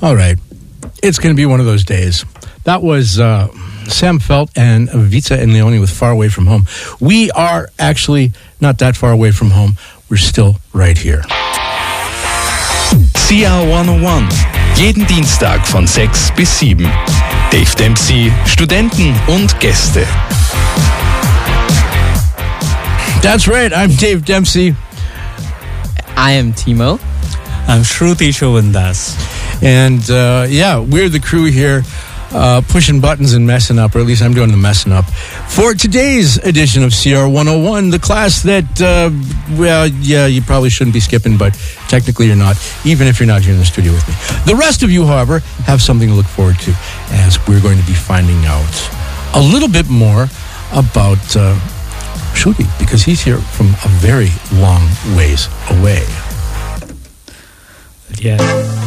All right. It's going to be one of those days. That was Sam Felt and Vita and Leone with Far Away From Home. We are actually not that far away from home. We're still right here. CR 101. Jeden Dienstag von 6 bis 7. Dave Dempsey, Studenten und Gäste. That's right. I'm Dave Dempsey. I am Timo. I'm Shruti Chavandas. And we're the crew here pushing buttons and messing up, or at least I'm doing the messing up. For today's edition of CR 101, the class that, you probably shouldn't be skipping, but technically you're not, even if you're not here in the studio with me. The rest of you, however, have something to look forward to, as we're going to be finding out a little bit more about Shruti, because he's here from a very long ways away. Yeah.